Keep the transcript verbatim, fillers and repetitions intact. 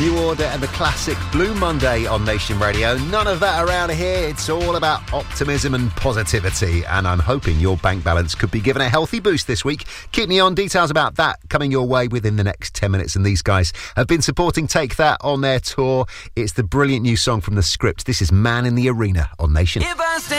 New Order and the classic Blue Monday on Nation Radio. None of that around here. It's all about optimism and positivity. And I'm hoping your bank balance could be given a healthy boost this week. Keep me on. Details about that coming your way within the next ten minutes. And these guys have been supporting Take That on their tour. It's the brilliant new song from The Script. This is Man in the Arena on Nation.